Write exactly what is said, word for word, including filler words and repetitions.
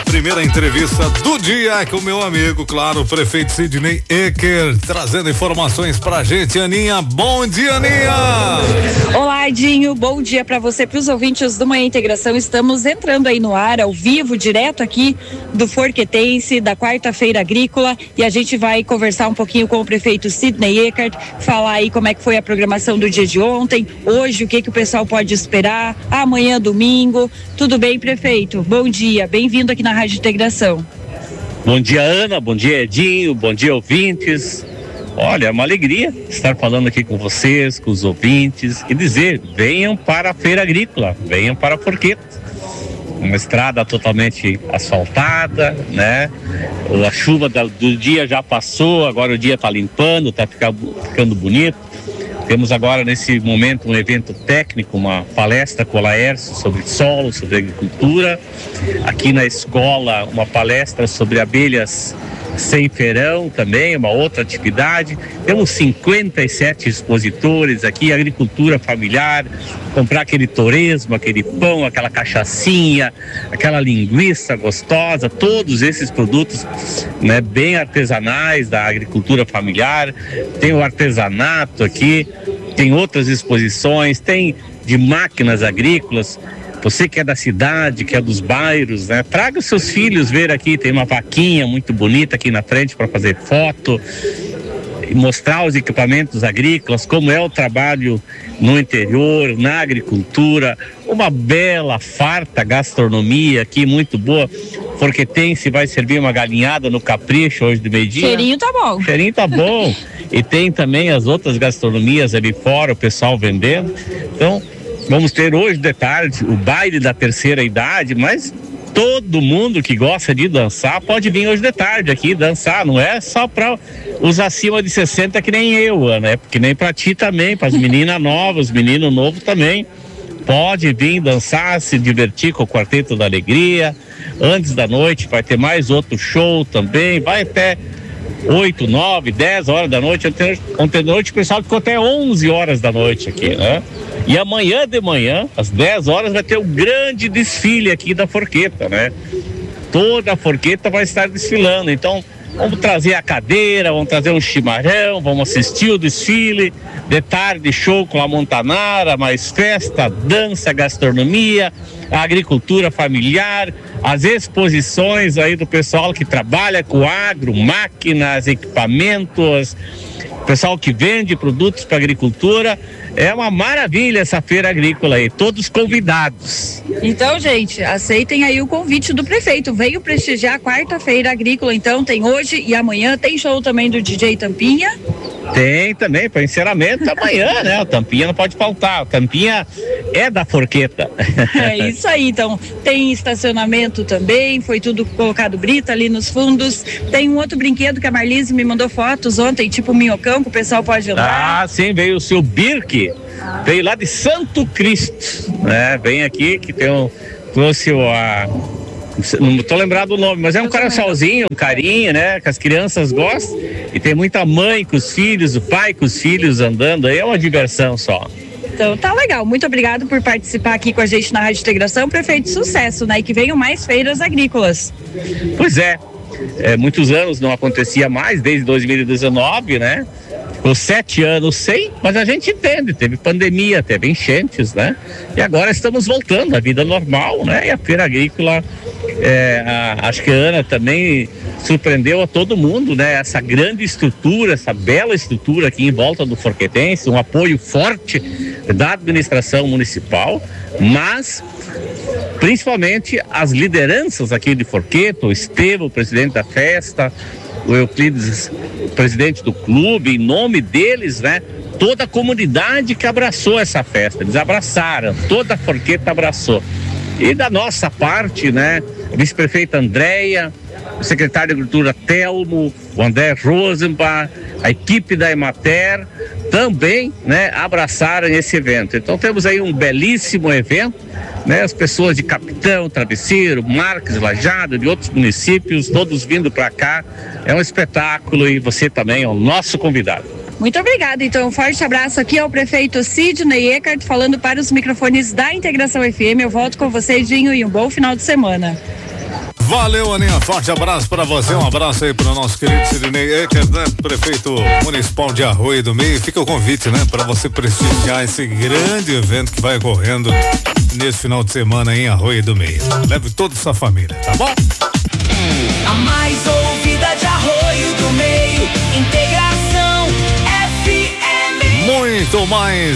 primeira entrevista do dia com meu amigo, claro, o prefeito Sidney Ecker, trazendo informações pra gente. Aninha, bom dia, Aninha! Olá, Edinho, bom dia pra você, pros ouvintes do Manhã Integração. Estamos entrando aí no ar, ao vivo, direto aqui do Forquetense, da quarta-feira agrícola, e a gente vai conversar um pouquinho com o prefeito Sidney Ecker, falar aí como é que foi a programação do dia de ontem, hoje, o que que o pessoal pode esperar, amanhã, domingo. Tudo bem, prefeito? Bom dia, bem-vindo aqui na Rádio Integração. Bom dia, Ana, bom dia, Edinho, bom dia, ouvintes. Olha, é uma alegria estar falando aqui com vocês, com os ouvintes, e dizer, venham para a feira agrícola, venham para a Forqueta. Uma estrada totalmente asfaltada, né? A chuva do dia já passou, agora o dia está limpando, está ficando bonito. Temos agora, nesse momento, um evento técnico, uma palestra com a Laércio sobre solo, sobre agricultura. Aqui na escola, uma palestra sobre abelhas sem feirão também, uma outra atividade. Temos cinquenta e sete expositores aqui, agricultura familiar, comprar aquele torresmo, aquele pão, aquela cachaçinha, aquela linguiça gostosa, todos esses produtos, né, bem artesanais da agricultura familiar. Tem o artesanato aqui, tem outras exposições, tem de máquinas agrícolas. Você que é da cidade, que é dos bairros, né? Traga os seus filhos ver aqui, tem uma vaquinha muito bonita aqui na frente para fazer foto, e mostrar os equipamentos agrícolas, como é o trabalho no interior, na agricultura, uma bela, farta gastronomia aqui, muito boa. Forquetense vai servir uma galinhada no Capricho hoje de meio-dia. Cheirinho tá bom. Cheirinho tá bom. E tem também as outras gastronomias ali fora, o pessoal vendendo. Então, vamos ter hoje de tarde o baile da terceira idade, mas todo mundo que gosta de dançar pode vir hoje de tarde aqui dançar, não é só para os acima de sessenta que nem eu, Ana, é porque nem para ti também, para as meninas novas, os meninos novos também. Pode vir dançar, se divertir com o Quarteto da Alegria. Antes da noite vai ter mais outro show também, vai até oito, nove, dez horas da noite. Ontem, ontem à noite o pessoal ficou até onze horas da noite aqui, né? E amanhã de manhã, às dez horas, vai ter um grande desfile aqui da Forqueta, né? Toda a Forqueta vai estar desfilando, então vamos trazer a cadeira, vamos trazer um chimarrão, vamos assistir o desfile, de tarde show com a Montanara, mais festa, dança, gastronomia, a agricultura familiar, as exposições aí do pessoal que trabalha com agro, máquinas, equipamentos, pessoal que vende produtos para agricultura. É uma maravilha essa feira agrícola aí, todos convidados. Então, gente, aceitem aí o convite do prefeito, venham prestigiar a quarta-feira agrícola, então tem hoje e amanhã, tem show também do D J Tampinha. Tem também, para encerramento amanhã, né? O Tampinha não pode faltar, o Tampinha é da Forqueta. É isso aí, então, tem estacionamento também, foi tudo colocado brita ali nos fundos, tem um outro brinquedo que a Marlise me mandou fotos ontem, tipo um minhocão, que o pessoal pode andar. Ah, sim, veio o seu Birk, veio lá de Santo Cristo, né? Vem aqui que tem um, trouxe o a... não tô lembrado do nome, mas é um coraçãozinho, um carinho, né? Que as crianças gostam. E tem muita mãe com os filhos, o pai com os filhos andando aí, é uma diversão só. Então tá legal, muito obrigado por participar aqui com a gente na Rádio Integração, prefeito, sucesso, né? E que venham mais feiras agrícolas. Pois é, é muitos anos não acontecia mais, desde dois mil e dezenove, né? Ficou sete anos sem, mas a gente entende, teve pandemia, teve enchentes, né? E agora estamos voltando à vida normal, né? E a feira agrícola, é, a, acho que a Ana também surpreendeu a todo mundo, né? Essa grande estrutura, essa bela estrutura aqui em volta do Forquetense, um apoio forte da administração municipal, mas principalmente as lideranças aqui de Forqueta, o Estevão, o presidente da festa, o Euclides, presidente do clube, em nome deles, né? Toda a comunidade que abraçou essa festa, eles abraçaram, toda a Forqueta abraçou. E da nossa parte, né? A vice-prefeita Andréia, o secretário de Agricultura Telmo, o André Rosenbach, a equipe da Emater também, né? Abraçaram esse evento. Então temos aí um belíssimo evento, né? As pessoas de Capitão, Travesseiro, Marques, Lajado, de outros municípios, todos vindo para cá. É um espetáculo e você também é o nosso convidado. Muito obrigada, então um forte abraço aqui ao prefeito Sidney Ecker, falando para os microfones da Integração F M. Eu volto com você, Dinho, e um bom final de semana. Valeu, Aninha, forte abraço pra você, um abraço aí pro nosso querido Sidney Ecker, né? Prefeito municipal de Arroio do Meio. Fica o convite, né? Pra você prestigiar esse grande evento que vai ocorrendo nesse final de semana em Arroio do Meio. Leve toda a sua família, tá bom? A mais ouvida de Arroio do Meio, Integração F M. Muito mais